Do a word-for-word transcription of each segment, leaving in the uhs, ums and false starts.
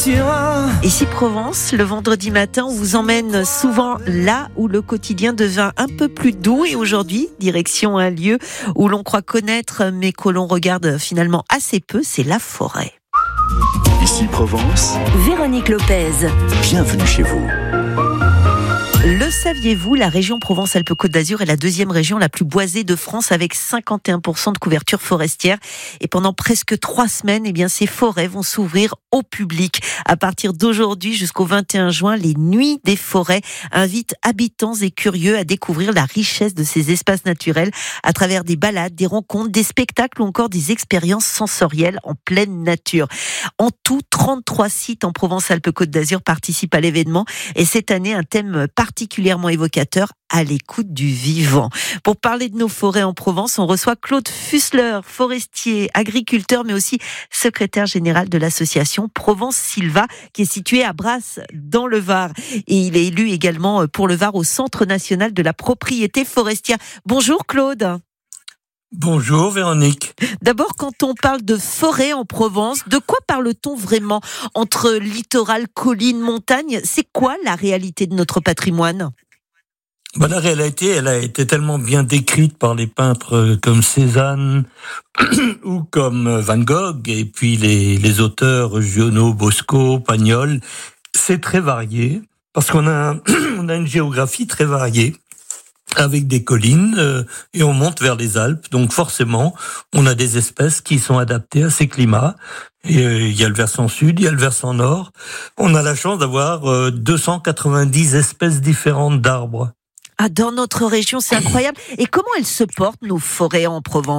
Ici Provence, le vendredi matin, on vous emmène souvent là où le quotidien devient un peu plus doux. Et aujourd'hui, direction un lieu où l'on croit connaître, mais que l'on regarde finalement assez peu, c'est la forêt. Ici Provence, Véronique Lopez. Bienvenue chez vous. Le saviez-vous, la région Provence-Alpes-Côte d'Azur est la deuxième région la plus boisée de France avec cinquante et un pour cent de couverture forestière. Et pendant presque trois semaines, eh bien, ces forêts vont s'ouvrir au public. À partir d'aujourd'hui jusqu'au vingt et un juin, les Nuits des forêts invitent habitants et curieux à découvrir la richesse de ces espaces naturels à travers des balades, des rencontres, des spectacles ou encore des expériences sensorielles en pleine nature. En tout, trente-trois sites en Provence-Alpes-Côte d'Azur participent à l'événement et cette année, un thème particulièrement évocateur, à l'écoute du vivant. Pour parler de nos forêts en Provence, on reçoit Claude Fussler, forestier, agriculteur, mais aussi secrétaire général de l'association Provence Silva, qui est située à Brasse, dans le Var. Et il est élu également pour le Var au Centre national de la propriété forestière. Bonjour Claude. Bonjour Véronique. D'abord, quand on parle de forêt en Provence, de quoi parle-t-on vraiment? Entre littoral, collines, montagnes, c'est quoi la réalité de notre patrimoine? Bah, la réalité, elle a été tellement bien décrite par les peintres comme Cézanne ou comme Van Gogh, et puis les, les auteurs Giono, Bosco, Pagnol. C'est très varié, parce qu'on a, on a une géographie très variée, avec des collines, euh, et on monte vers les Alpes. Donc forcément, on a des espèces qui sont adaptées à ces climats. Et euh, il y a le versant sud, il y a le versant nord. On a la chance d'avoir euh, deux cent quatre-vingt-dix espèces différentes d'arbres. Ah, dans notre région, c'est incroyable. Et comment elles se portent, nos forêts en Provence ?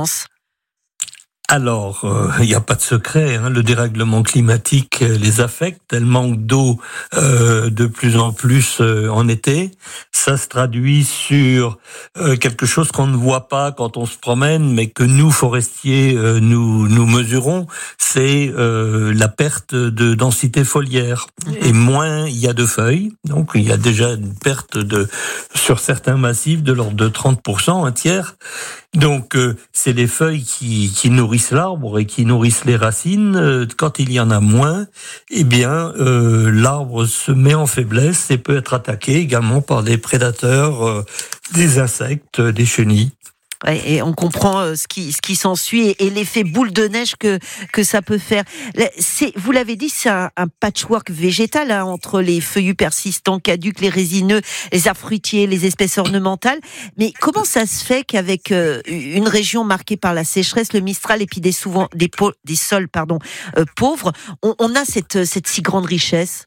Alors, il euh, n'y a pas de secret, hein, le dérèglement climatique les affecte, elles manquent d'eau euh, de plus en plus euh, en été. Ça se traduit sur euh, quelque chose qu'on ne voit pas quand on se promène, mais que nous, forestiers, euh, nous, nous mesurons, c'est euh, la perte de densité foliaire. Mmh. Et moins il y a de feuilles, donc il y a déjà une perte de sur certains massifs de l'ordre de trente pour cent, un tiers. Donc euh, c'est les feuilles qui, qui nourrissent l'arbre et qui nourrissent les racines. Euh, quand il y en a moins, eh bien euh, l'arbre se met en faiblesse et peut être attaqué également par des prédateurs, euh, des insectes, des chenilles. Ouais, et on comprend ce qui ce qui s'ensuit et, et l'effet boule de neige que que ça peut faire. C'est, vous l'avez dit, c'est un, un patchwork végétal hein, entre les feuillus persistants, caducs, les résineux, les arbres fruitiers, les espèces ornementales. Mais comment ça se fait qu'avec euh, une région marquée par la sécheresse, le Mistral et puis des souvent des, po- des sols pardon euh, pauvres, on, on a cette cette si grande richesse?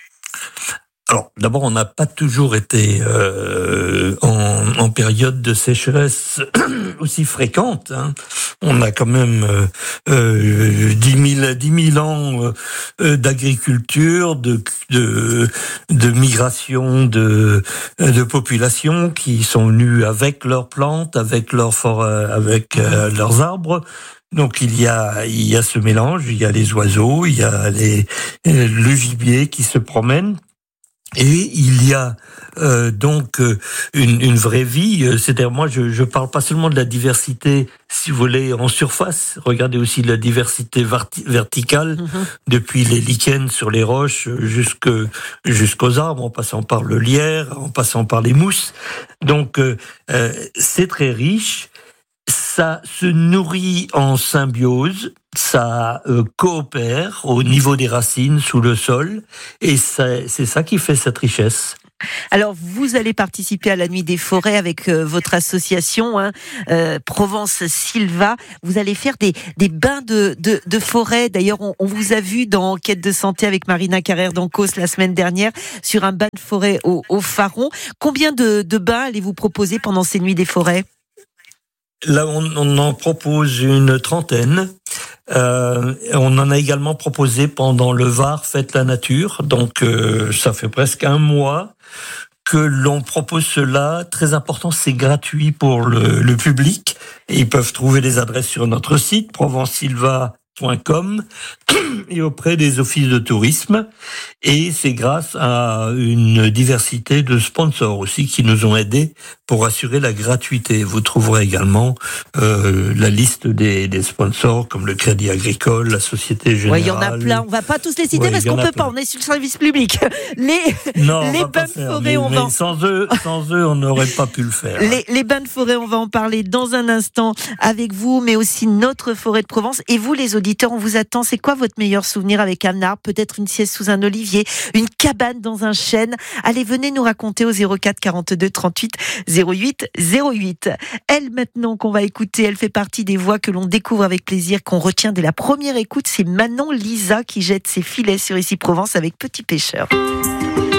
Alors, d'abord, on n'a pas toujours été euh, en, en période de sécheresse aussi fréquente. Hein. On a quand même euh, euh, dix mille ans euh, d'agriculture, de, de, de migration de, de populations qui sont venues avec leurs plantes, avec leurs forêts, avec euh, leurs arbres. Donc il y a il y a ce mélange, il y a les oiseaux, il y a les, le gibier qui se promène. Et il y a euh, donc une, une vraie vie. C'est-à-dire, moi, je je parle pas seulement de la diversité, si vous voulez, en surface. Regardez aussi la diversité varti- verticale, mm-hmm. depuis les lichens sur les roches jusque jusqu'aux arbres, en passant par le lierre, en passant par les mousses. Donc, euh, c'est très riche. Ça se nourrit en symbiose, ça euh, coopère au niveau des racines, sous le sol, et ça, c'est ça qui fait cette richesse. Alors, vous allez participer à la Nuit des forêts avec euh, votre association hein, euh, Provence Silva. Vous allez faire des, des bains de, de, de forêt. D'ailleurs, on, on vous a vu dans Enquête de santé avec Marina Carrère d'Ancos la semaine dernière sur un bain de forêt au, au Faron. Combien de, de bains allez-vous proposer pendant ces Nuits des forêts ? Là, on, on en propose une trentaine. Euh, on en a également proposé pendant le Var Fête la Nature. Donc, euh, ça fait presque un mois que l'on propose cela. Très important, c'est gratuit pour le, le public. Et ils peuvent trouver les adresses sur notre site, provence silva point com et auprès des offices de tourisme. Et c'est grâce à une diversité de sponsors aussi qui nous ont aidés pour assurer la gratuité. Vous trouverez également euh, la liste des, des sponsors comme le Crédit Agricole, la Société Générale. Oui, il y en a plein. On va pas tous les citer ouais, parce qu'on peut pas. On est sur le service public. Les, non, les bains de forêt, on mais va. Sans eux, sans eux, on n'aurait pas pu le faire. Les, les bains de forêt, on va en parler dans un instant avec vous, mais aussi notre forêt de Provence. Et vous, les auditeurs, on vous attend. C'est quoi votre meilleur souvenir avec un arbre? Peut-être une sieste sous un olivier, une cabane dans un chêne. Allez, venez nous raconter au zéro quatre quarante-deux trente-huit zéro huit zéro huit. Elle, maintenant, qu'on va écouter, elle fait partie des voix que l'on découvre avec plaisir, qu'on retient dès la première écoute. C'est Manon Lisa qui jette ses filets sur Ici Provence avec Petit Pêcheur.